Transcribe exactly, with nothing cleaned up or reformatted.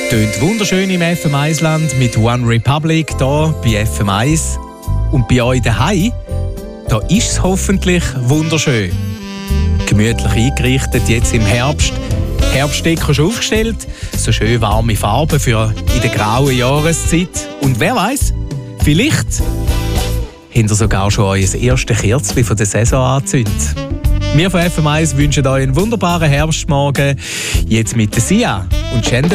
Tönt wunderschön im F M eins Land mit One Republic hier bei F M eins. Und bei euch daheim, da ist es hoffentlich wunderschön. Gemütlich eingerichtet, jetzt im Herbst. Herbstdeko schon aufgestellt, so schön warme Farben für in der grauen Jahreszeit. Und wer weiß, vielleicht habt ihr sogar schon euer erstes Kerzchen von der Saison angezündet. Wir von F M eins wünschen euch einen wunderbaren Herbstmorgen. Jetzt mit der Sia und Chandelier.